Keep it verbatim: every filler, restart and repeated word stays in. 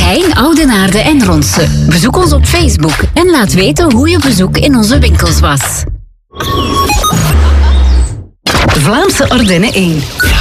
Heijn, Oudenaarde en Ronse. Bezoek ons op Facebook en laat weten hoe je bezoek in onze winkels was. Vlaamse Ardennen één.